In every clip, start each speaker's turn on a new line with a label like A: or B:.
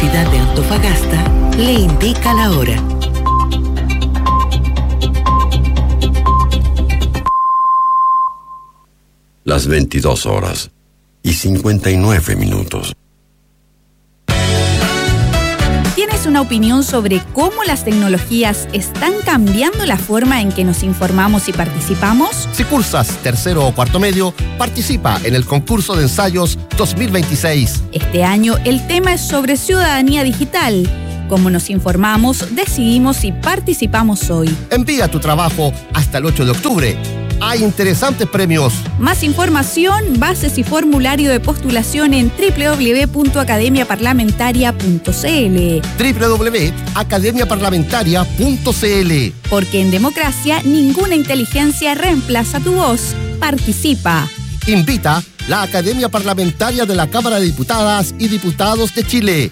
A: Universidad de Antofagasta le indica la hora.
B: Las 22:59.
C: ¿Tienes una opinión sobre cómo las tecnologías están cambiando la forma en que nos informamos y participamos?
D: Si cursas tercero o cuarto medio, participa en el concurso de ensayos 2026.
C: Este año el tema es sobre ciudadanía digital. Cómo nos informamos, decidimos y participamos hoy.
D: Envía tu trabajo hasta el 8 de octubre. Hay interesantes premios.
C: Más información, bases y formulario de postulación en www.academiaparlamentaria.cl.
D: www.academiaparlamentaria.cl.
C: Porque en democracia ninguna inteligencia reemplaza tu voz. Participa.
D: Invita la Academia Parlamentaria de la Cámara de Diputadas y Diputados de Chile.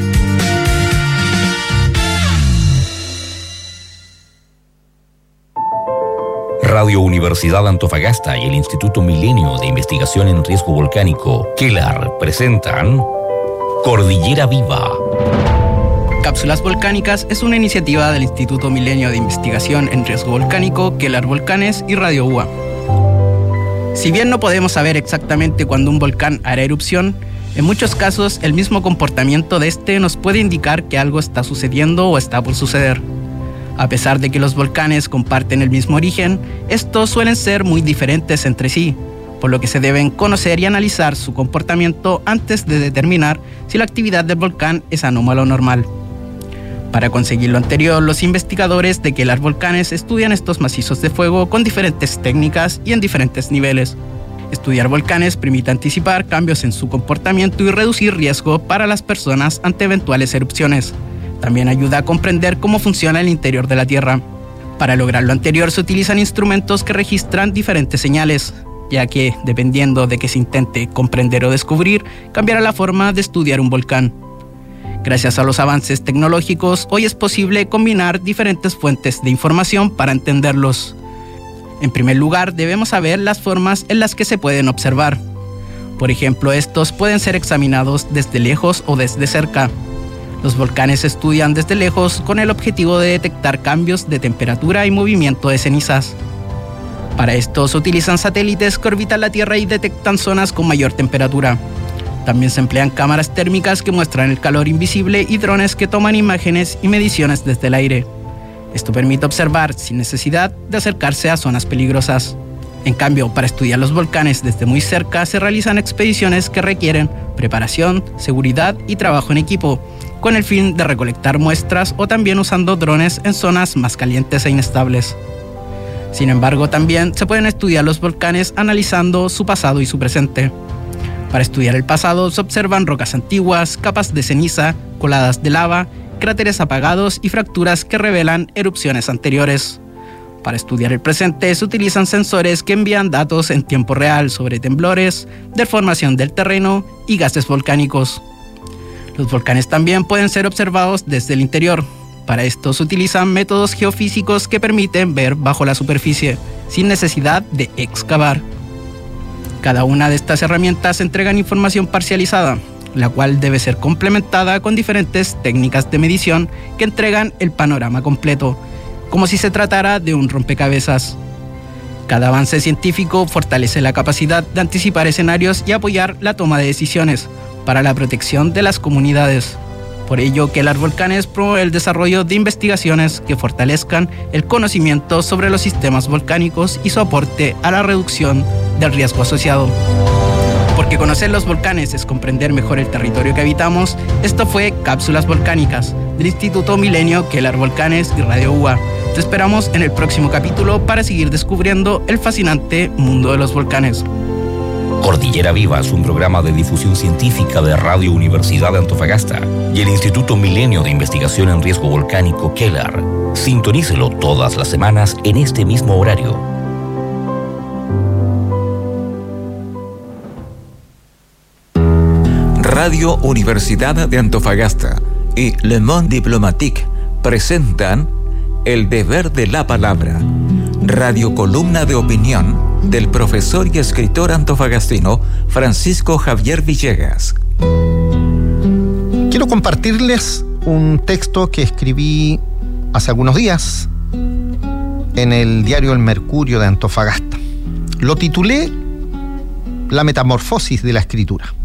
E: Radio Universidad Antofagasta y el Instituto Milenio de Investigación en Riesgo Volcánico, KELAR, presentan Cordillera Viva.
F: Cápsulas Volcánicas es una iniciativa del Instituto Milenio de Investigación en Riesgo Volcánico, KELAR Volcanes y Radio UA. Si bien no podemos saber exactamente cuándo un volcán hará erupción, en muchos casos el mismo comportamiento de este nos puede indicar que algo está sucediendo o está por suceder. A pesar de que los volcanes comparten el mismo origen, estos suelen ser muy diferentes entre sí, por lo que se deben conocer y analizar su comportamiento antes de determinar si la actividad del volcán es anómala o normal. Para conseguir lo anterior, los investigadores de KELAR Volcanes estudian estos macizos de fuego con diferentes técnicas y en diferentes niveles. Estudiar volcanes permite anticipar cambios en su comportamiento y reducir riesgo para las personas ante eventuales erupciones. También ayuda a comprender cómo funciona el interior de la Tierra. Para lograr lo anterior se utilizan instrumentos que registran diferentes señales, ya que, dependiendo de que se intente comprender o descubrir, cambiará la forma de estudiar un volcán. Gracias a los avances tecnológicos, hoy es posible combinar diferentes fuentes de información para entenderlos. En primer lugar, debemos saber las formas en las que se pueden observar. Por ejemplo, estos pueden ser examinados desde lejos o desde cerca. Los volcanes se estudian desde lejos con el objetivo de detectar cambios de temperatura y movimiento de cenizas. Para esto se utilizan satélites que orbitan la Tierra y detectan zonas con mayor temperatura. También se emplean cámaras térmicas que muestran el calor invisible y drones que toman imágenes y mediciones desde el aire. Esto permite observar sin necesidad de acercarse a zonas peligrosas. En cambio, para estudiar los volcanes desde muy cerca se realizan expediciones que requieren preparación, seguridad y trabajo en equipo, con el fin de recolectar muestras o también usando drones en zonas más calientes e inestables. Sin embargo, también se pueden estudiar los volcanes analizando su pasado y su presente. Para estudiar el pasado se observan rocas antiguas, capas de ceniza, coladas de lava, cráteres apagados y fracturas que revelan erupciones anteriores. Para estudiar el presente se utilizan sensores que envían datos en tiempo real sobre temblores, deformación del terreno y gases volcánicos. Los volcanes también pueden ser observados desde el interior. Para esto se utilizan métodos geofísicos que permiten ver bajo la superficie, sin necesidad de excavar. Cada una de estas herramientas entregan información parcializada, la cual debe ser complementada con diferentes técnicas de medición que entregan el panorama completo, como si se tratara de un rompecabezas. Cada avance científico fortalece la capacidad de anticipar escenarios y apoyar la toma de decisiones para la protección de las comunidades. Por ello, KELAR Volcanes promueve el desarrollo de investigaciones que fortalezcan el conocimiento sobre los sistemas volcánicos y su aporte a la reducción del riesgo asociado. Porque conocer los volcanes es comprender mejor el territorio que habitamos, esto fue Cápsulas Volcánicas del Instituto Milenio, KELAR Volcanes y Radio UA. Te esperamos en el próximo capítulo para seguir descubriendo el fascinante mundo de los volcanes.
E: Cordillera Viva es un programa de difusión científica de Radio Universidad de Antofagasta y el Instituto Milenio de Investigación en Riesgo Volcánico, KELAR. Sintonícelo todas las semanas en este mismo horario.
G: Radio Universidad de Antofagasta y Le Monde Diplomatique presentan El Deber de la Palabra, radiocolumna de opinión del profesor y escritor antofagastino Francisco Javier Villegas.
D: Quiero
H: quiero compartirles un texto que escribí hace algunos días en el diario El Mercurio de Antofagasta. Lo titulé La metamorfosis de la escritura.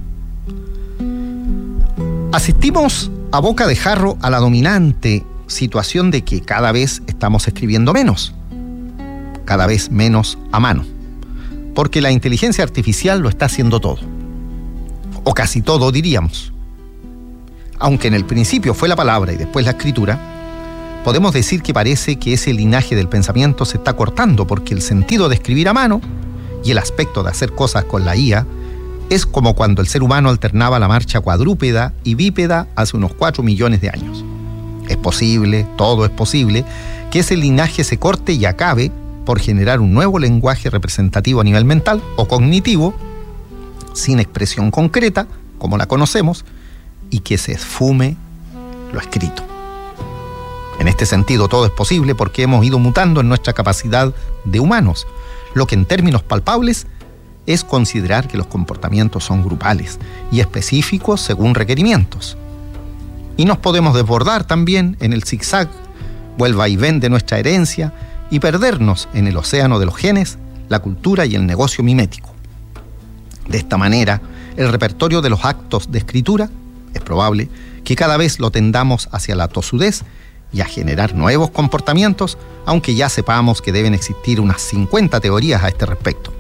H: Asistimos a boca de jarro a la dominante situación de que cada vez estamos escribiendo menos, cada vez menos a mano, porque la inteligencia artificial lo está haciendo todo, o casi todo diríamos. Aunque en el principio fue la palabra y después la escritura, podemos decir que parece que ese linaje del pensamiento se está cortando, porque el sentido de escribir a mano y el aspecto de hacer cosas con la IA es como cuando el ser humano alternaba la marcha cuadrúpeda y bípeda hace unos 4 millones de años. Es posible, todo es posible, que ese linaje se corte y acabe por generar un nuevo lenguaje representativo a nivel mental o cognitivo, sin expresión concreta, como la conocemos, y que se esfume lo escrito. En este sentido, todo es posible porque hemos ido mutando en nuestra capacidad de humanos, lo que en términos palpables es considerar que los comportamientos son grupales y específicos según requerimientos. Y nos podemos desbordar también en el zigzag o el vaivén de nuestra herencia y perdernos en el océano de los genes, la cultura y el negocio mimético. De esta manera, el repertorio de los actos de escritura es probable que cada vez lo tendamos hacia la tosudez y a generar nuevos comportamientos, aunque ya sepamos que deben existir unas 50 teorías a este respecto.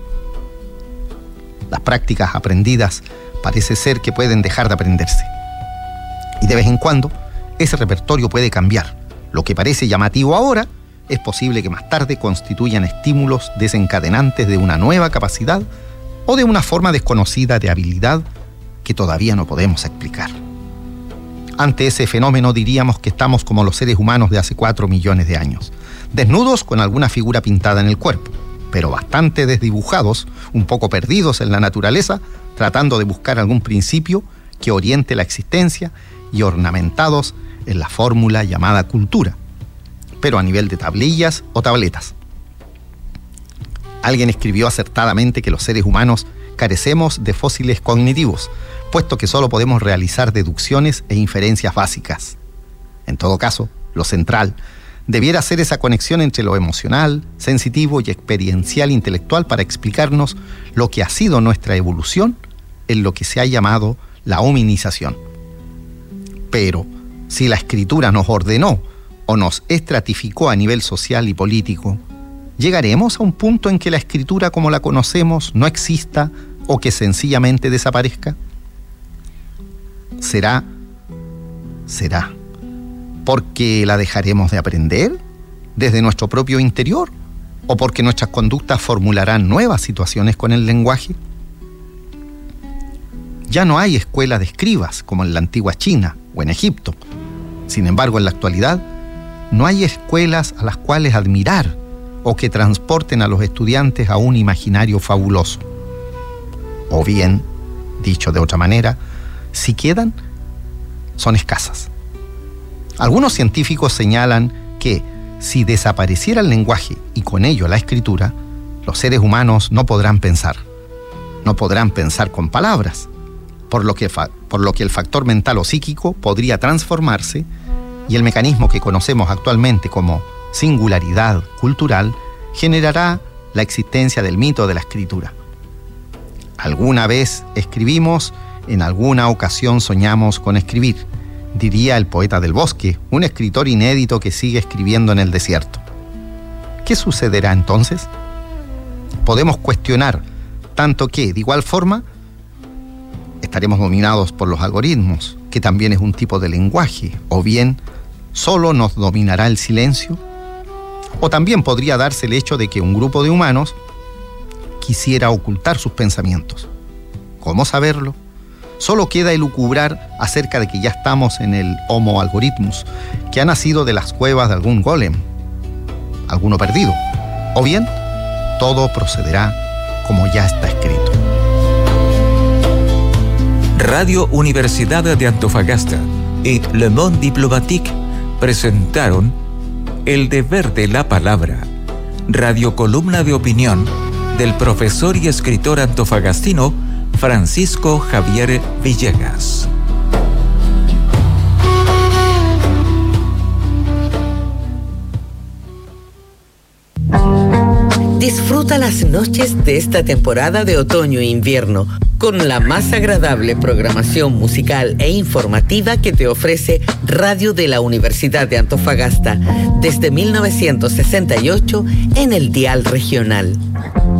H: Las prácticas aprendidas parece ser que pueden dejar de aprenderse. Y de vez en cuando, ese repertorio puede cambiar. Lo que parece llamativo ahora, es posible que más tarde constituyan estímulos desencadenantes de una nueva capacidad o de una forma desconocida de habilidad que todavía no podemos explicar. Ante ese fenómeno diríamos que estamos como los seres humanos de hace 4 millones de años, desnudos con alguna figura pintada en el cuerpo, pero bastante desdibujados, un poco perdidos en la naturaleza, tratando de buscar algún principio que oriente la existencia y ornamentados en la fórmula llamada cultura, pero a nivel de tablillas o tabletas. Alguien escribió acertadamente que los seres humanos carecemos de fósiles cognitivos, puesto que solo podemos realizar deducciones e inferencias básicas. En todo caso, lo central debiera ser esa conexión entre lo emocional, sensitivo y experiencial intelectual para explicarnos lo que ha sido nuestra evolución en lo que se ha llamado la hominización. Pero, si la escritura nos ordenó o nos estratificó a nivel social y político, ¿llegaremos a un punto en que la escritura como la conocemos no exista o que sencillamente desaparezca? ¿Será porque la dejaremos de aprender desde nuestro propio interior o porque nuestras conductas formularán nuevas situaciones con el lenguaje? Ya no hay escuela de escribas como en la antigua China o en Egipto. Sin embargo, en la actualidad no hay escuelas a las cuales admirar o que transporten a los estudiantes a un imaginario fabuloso. O bien, dicho de otra manera, si quedan, son escasas. Algunos científicos señalan que si desapareciera el lenguaje y con ello la escritura, los seres humanos no podrán pensar con palabras, por lo que el factor mental o psíquico podría transformarse y el mecanismo que conocemos actualmente como singularidad cultural generará la existencia del mito de la escritura. Alguna vez escribimos, en alguna ocasión soñamos con escribir, diría el poeta del bosque, un escritor inédito que sigue escribiendo en el desierto. ¿Qué sucederá entonces? Podemos cuestionar tanto que, de igual forma, estaremos dominados por los algoritmos, que también es un tipo de lenguaje, o bien solo nos dominará el silencio, o también podría darse el hecho de que un grupo de humanos quisiera ocultar sus pensamientos. ¿Cómo saberlo? Solo queda elucubrar acerca de que ya estamos en el Homo algorithmus, que ha nacido de las cuevas de algún golem, alguno perdido, o bien todo procederá como ya está escrito.
G: Radio Universidad de Antofagasta y Le Monde Diplomatique presentaron El Deber de la Palabra, radiocolumna de opinión del profesor y escritor antofagastino Francisco Javier Villegas.
A: Disfruta las noches de esta temporada de otoño e invierno con la más agradable programación musical e informativa que te ofrece Radio de la Universidad de Antofagasta desde 1968 en el dial regional.